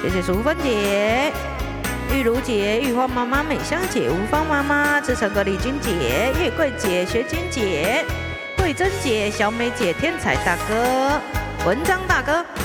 谢谢淑芬姐、玉如姐、玉花妈妈、美香姐、吴芳妈妈、志成哥、李君姐、月桂姐、学君姐、慧珍姐、小美姐、天才大哥、文章大哥。